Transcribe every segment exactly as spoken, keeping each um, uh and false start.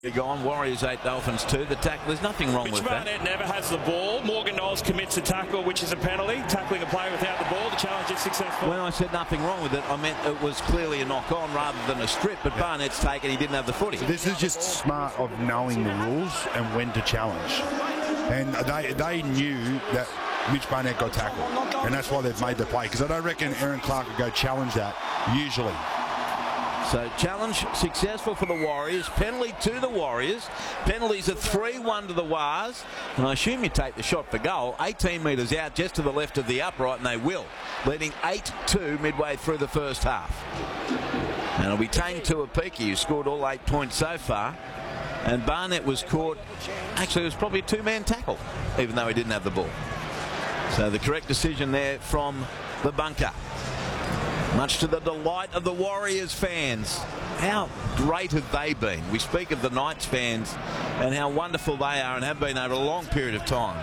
Gone. Warriors eight, Dolphins two. The tackle, there's nothing wrong Mitch with Barnett that. never has the ball. Morgan Knowles commits a tackle, which is a penalty. Tackling a player without the ball. The challenge is successful. When I said nothing wrong with it, I meant it was clearly a knock-on rather than a strip, but yeah. Barnett's taken, he didn't have the footy. This is just smart of knowing the rules and when to challenge. And they, they knew that Mitch Barnett got tackled, and that's why they've made the play, because I don't reckon Aaron Clark would go challenge that, usually. So challenge successful for the Warriors. Penalty to the Warriors. Penalties are three one to the Wars. And I assume you take the shot for goal. eighteen metres out just to the left of the upright, and they will. Leading eight two midway through the first half. And it'll be Tane Tuapiki, who scored all eight points so far. And Barnett was caught. Actually, it was probably a two-man tackle, even though he didn't have the ball. So the correct decision there from the bunker. Much to the delight of the Warriors fans. How great have they been? We speak of the Knights fans and how wonderful they are and have been over a long period of time.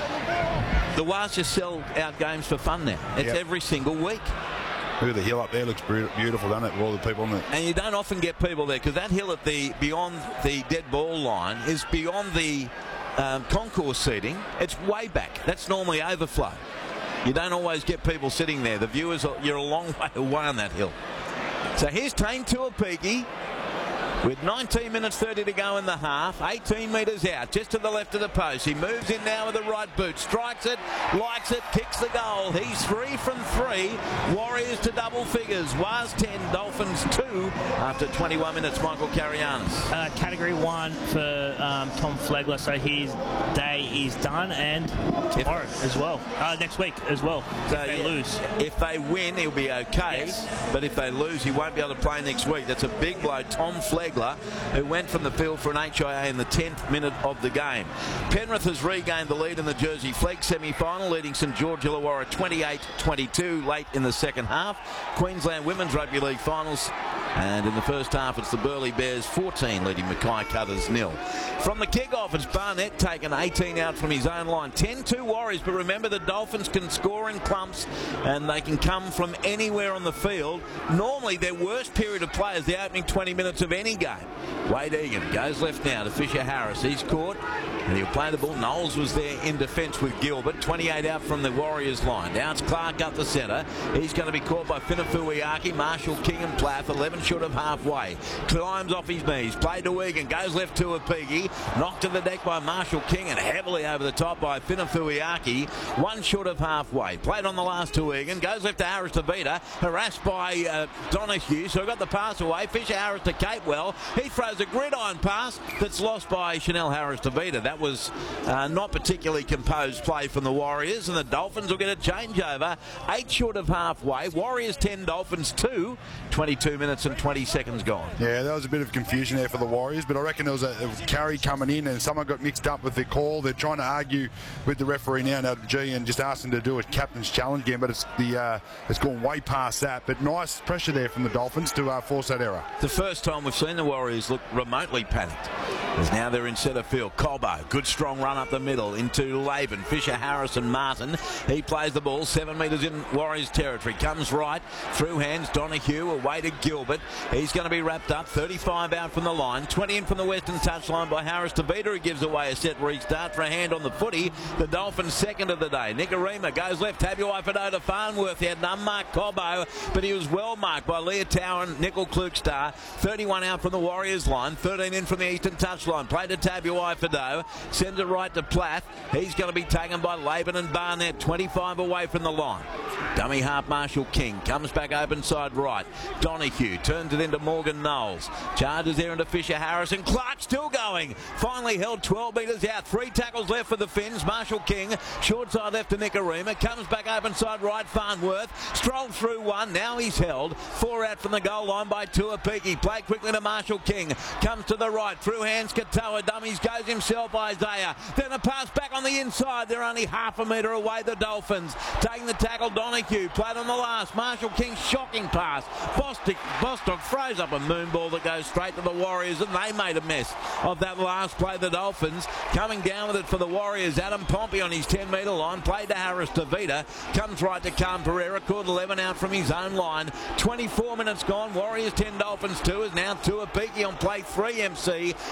The Wars just sell out games for fun now. It's yep. every single week. Look at the hill up there, looks beautiful, doesn't it, with all the people on it? And you don't often get people there, because that hill at the beyond the dead ball line is beyond the um, concourse seating. It's way back. That's normally overflow. You don't always get people sitting there. The viewers, are, you're a long way away on that hill. So here's Tane Tuapiki with nineteen minutes thirty to go in the half. eighteen metres out, just to the left of the post. He moves in now with the right boot. Strikes it, likes it, kicks the goal. He's three from three. Warriors to double figures. Wars ten, Dolphins two after twenty-one minutes. Michael Carianis. Uh, category one for um, Tom Flegler. So his day is done, and tomorrow if, as well. Uh, next week as well. So if they yeah, lose. If they win, he'll be okay. Yes. But if they lose, he won't be able to play next week. That's a big blow. Tom Flegler, who went from the field for an H I A in the tenth minute of the game. Penrith has regained the lead in the Jersey Flegg semi-final, leading St George Illawarra twenty-eight twenty-two late in the second half. Queensland Women's Rugby League finals. And in the first half, it's the Burleigh Bears fourteen, leading Mackay Cutters nil. From the kick-off, it's Barnett taken eighteen out from his own line. ten two Warriors, but remember the Dolphins can score in clumps and they can come from anywhere on the field. Normally, their worst period of play is the opening twenty minutes of any game. Wade Egan goes left now to Fisher Harris. He's caught and he'll play the ball. Knowles was there in defence with Gilbert. twenty-eight out from the Warriors line. Now it's Clark up the centre. He's going to be caught by Finafuiaki, Marshall, King and Plath. eleven short of halfway. Climbs off his knees. Played to Egan. Goes left to Apigi. Knocked to the deck by Marshall King and heavily over the top by Finafuiaki. One short of halfway. Played on the last to Egan. Goes left to Harris to Vita. Harassed by uh, Donahue. So got the pass away. Fisher Harris to Capewell. He throws a gridiron pass that's lost by Chanel Harris to Vita. That was uh, not particularly composed play from the Warriors, and the Dolphins will get a changeover. Eight short of halfway. Warriors ten, Dolphins two. twenty-two minutes and twenty seconds gone. Yeah, there was a bit of confusion there for the Warriors, but I reckon there was a, a carry coming in and someone got mixed up with the call. They're trying to argue with the referee now, now G, and just ask them to do a captain's challenge game, but it's the uh, it's gone way past that. But nice pressure there from the Dolphins to uh, force that error. The first time we've seen the Warriors look remotely panicked. As now they're in centre field. Cobbo, good strong run up the middle into Laban. Fisher, Harris and Martin. He plays the ball seven metres in Warriors territory. Comes right through hands. Donahue away to Gilbert. He's going to be wrapped up. thirty-five out from the line. twenty in from the western touchline by Harris to Vita, who gives away a set restart for a hand on the footy. The Dolphins second of the day. Nicarima goes left. Tabuai Fado to Farnworth. He had an unmarked Cobbo, but he was well marked by Leah Tower and Nickel Klukstar. thirty-one out from the Warriors line. thirteen in from the eastern touchline. Played to Tabuai Fado. Sends it right to Plath. He's going to be taken by Laban and Barnett. twenty-five away from the line. Dummy half Marshall King. Comes back open side right. Donahue turns it into Morgan Knowles. Charges there into Fisher Harris. And Clark still going. Finally held twelve metres out. Three tackles left for the Finns. Marshall King. Short side left to Nicarima. Comes back open side right. Farnworth. Strolled through one. Now he's held. Four out from the goal line by Tuapiki. Played quickly to Marshall King. Comes to the right. Through hands Katoa. Dummies goes himself Isaiah. Then a pass back on the inside. They're only half a metre away, the Dolphins. Taking the tackle, Donahue. Played on the last. Marshall King, shocking pass. Bostock, Bostock throws up a moon ball that goes straight to the Warriors, and they made a mess of that last play, the Dolphins. Coming down with it for the Warriors, Adam Pompey on his ten metre line. Played to Harris to Vita. Comes right to Cam Pereira. Caught eleven out from his own line. twenty-four minutes gone. Warriors ten, Dolphins two. Is now Tuapiki on play three, M C.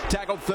Tackled